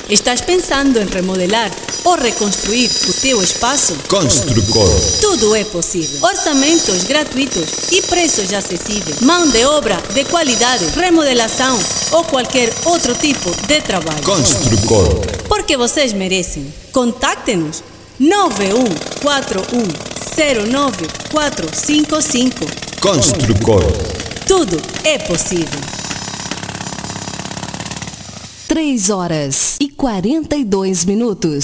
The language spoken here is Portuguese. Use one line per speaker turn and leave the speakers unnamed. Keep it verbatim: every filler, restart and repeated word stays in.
Estás pensando em remodelar ou reconstruir o teu espaço?
Construcor.
Tudo é possível. Orçamentos gratuitos e preços acessíveis. Mão de obra de qualidade, remodelação ou qualquer outro tipo de trabalho.
Construcor.
Porque vocês merecem. Contacte-nos nove um quatro um zero nove quatro cinco cinco.
Construcor.
Tudo é possível.
Três horas e quarenta e dois minutos.